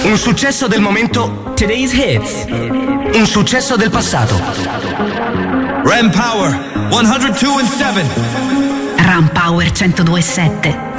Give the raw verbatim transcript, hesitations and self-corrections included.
Un successo del momento, Today's Hits. Un successo del passato. Ram Power centodue e sette. Ram Power centodue e sette.